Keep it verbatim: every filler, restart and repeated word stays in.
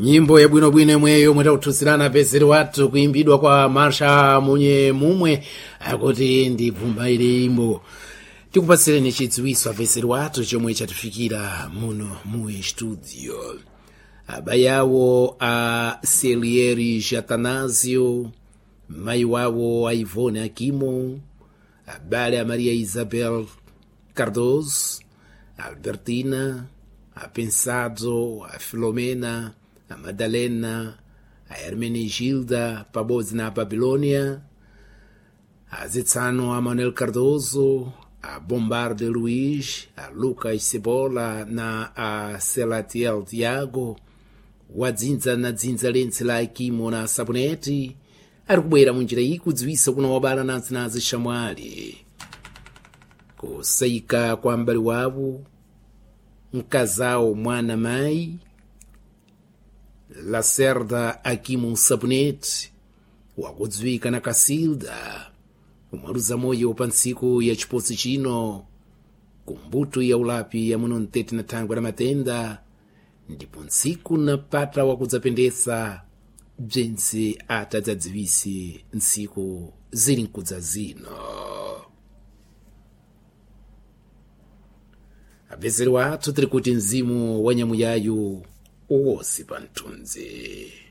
nyimbo ya bwinobwino imweyo mwetauthusirana pezeri wathu kuimbidwa kwa Marsha Munye Mumwe akuti ndi bvumba ilimbo. Tikupatsireni chidziwiso apezeri wathu chomwe chatifikira muno mu studio. Abayawo a Celieri Jatanásio, mai wawo a Ivone Aquimo, abale a Maria Isabel Cardoso, a Albertina, a Pensado, a Filomena, a Madalena, a Hermenegilda Pabozi na Babilônia, a Zetsano a Manuel Cardoso, a Bombarde Luiz, a Lucas Cebola na a Celatiel Tiago, wadzinza na dzinza lentse la Aquimo na Sabonete ari kubwera munjira iyi kudziwisa kuna wabala nazi shamwali kusaika kwa mbali wavo mkazao mwana mai Lacerda Aquimo Sabonete wakudziwika na Casilda umaruza moyo pa ntsiku ya chipotso chino kumbuto ya ulapi ya muno ntete na thangwe la matenda ndipo ntsiku na pata wakudzapendesa bzentse atadzadziwise ntsiku zili nkudza zino. Apezeri wathu tiri kuti mzimu wa nyamuyayu uwose pa mthunzi.